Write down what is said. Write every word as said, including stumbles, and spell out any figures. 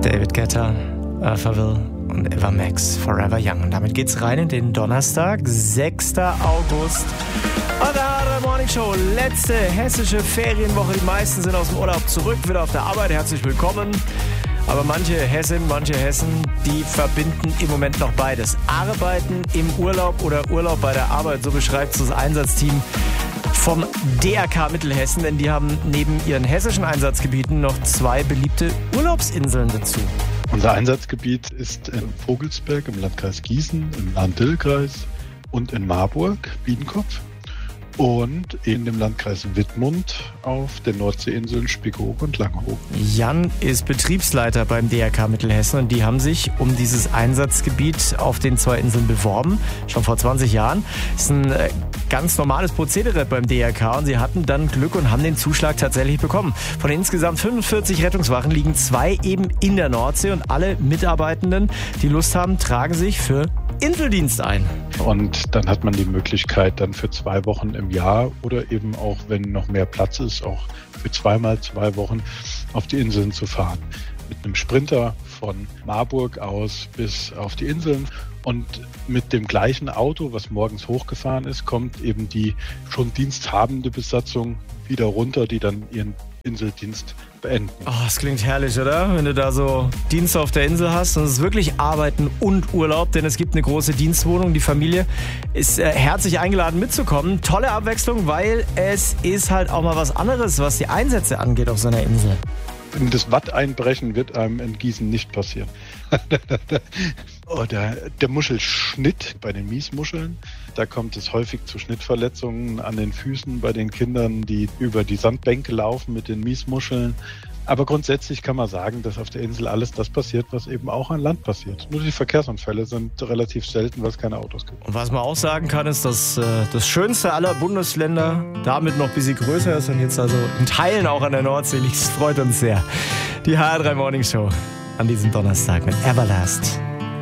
David Guetta, Alphaville und Eva Max, Forever Young. Und damit geht's rein in den Donnerstag, sechster August. Und der H drei Morning Show, letzte hessische Ferienwoche. Die meisten sind aus dem Urlaub zurück, wieder auf der Arbeit. Herzlich willkommen. Aber manche Hessinnen, manche Hessen, die verbinden im Moment noch beides. Arbeiten im Urlaub oder Urlaub bei der Arbeit, so beschreibt es das Einsatzteam vom D R K Mittelhessen, denn die haben neben ihren hessischen Einsatzgebieten noch zwei beliebte Urlaubsinseln dazu. Unser Einsatzgebiet ist in Vogelsberg im Landkreis Gießen, im Lahn-Dill-Kreis und in Marburg, Biedenkopf. Und in dem Landkreis Wittmund auf den Nordseeinseln Spiekeroog und Langeoog. Jan ist Betriebsleiter beim D R K Mittelhessen und die haben sich um dieses Einsatzgebiet auf den zwei Inseln beworben, schon vor zwanzig Jahren. Das ist ein ganz normales Prozedere beim D R K und sie hatten dann Glück und haben den Zuschlag tatsächlich bekommen. Von den insgesamt fünfundvierzig Rettungswachen liegen zwei eben in der Nordsee und alle Mitarbeitenden, die Lust haben, tragen sich für Inseldienst ein. Und dann hat man die Möglichkeit, dann für zwei Wochen im Jahr oder eben auch, wenn noch mehr Platz ist, auch für zweimal zwei Wochen auf die Inseln zu fahren. Mit einem Sprinter von Marburg aus bis auf die Inseln. Und mit dem gleichen Auto, was morgens hochgefahren ist, kommt eben die schon diensthabende Besatzung wieder runter, die dann ihren Inseldienst beenden. Oh, das klingt herrlich, oder? Wenn du da so Dienst auf der Insel hast. Und es ist wirklich Arbeiten und Urlaub, denn es gibt eine große Dienstwohnung. Die Familie ist äh, herzlich eingeladen mitzukommen. Tolle Abwechslung, weil es ist halt auch mal was anderes, was die Einsätze angeht auf so einer Insel. Das Watteinbrechen wird einem in Gießen nicht passieren. Oder der Muschelschnitt bei den Miesmuscheln. Da kommt es häufig zu Schnittverletzungen an den Füßen bei den Kindern, die über die Sandbänke laufen mit den Miesmuscheln. Aber grundsätzlich kann man sagen, dass auf der Insel alles das passiert, was eben auch an Land passiert. Nur die Verkehrsunfälle sind relativ selten, weil es keine Autos gibt. Und was man auch sagen kann, ist, dass äh, das schönste aller Bundesländer damit noch ein bisschen größer ist und jetzt also in Teilen auch an der Nordsee liegt. Das freut uns sehr. Die H drei Morning Show an diesem Donnerstag mit Everlast.